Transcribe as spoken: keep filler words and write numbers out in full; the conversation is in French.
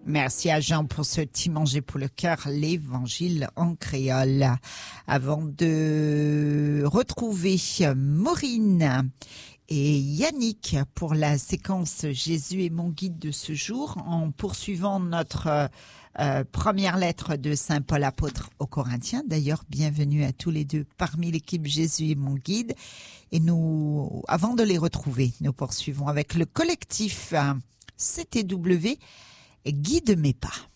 Merci à Jean pour ce petit manger pour le cœur, l'évangile en créole. Avant de retrouver Maureen et Yannick pour la séquence Jésus est mon guide de ce jour, en poursuivant notre euh, première lettre de Saint Paul apôtre aux Corinthiens. D'ailleurs, bienvenue à tous les deux parmi l'équipe Jésus est mon guide. Et nous, avant de les retrouver, nous poursuivons avec le collectif C T W Guide mes pas.